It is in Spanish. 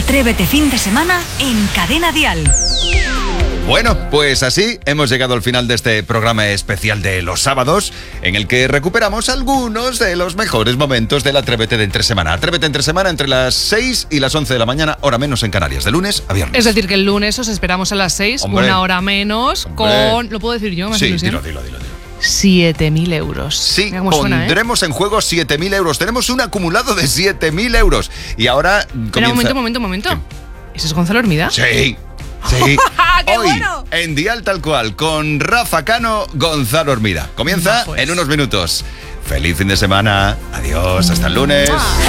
Atrévete fin de semana en Cadena Dial. Bueno, pues así hemos llegado al final de este programa especial de los sábados, en el que recuperamos algunos de los mejores momentos del Atrévete de Entre Semana. Atrévete Entre Semana entre las 6 y las 11 de la mañana, hora menos en Canarias, de lunes a viernes. Es decir, que el lunes os esperamos a las 6, Hombre. una hora menos, con... ¿Lo puedo decir yo? Sí, ilusión? dilo. 7.000 euros. Sí, Mira cómo suena, pondremos en juego 7.000 euros. Tenemos un acumulado de 7.000 euros. Y ahora Espera, un momento. ¿Qué? ¿Ese es Gonzalo Hermida? Sí. ¡Qué Hoy, bueno! en Dial Tal Cual, con Rafa Cano, Gonzalo Hermida. Comienza pues. en unos minutos. Feliz fin de semana. Adiós, hasta el lunes.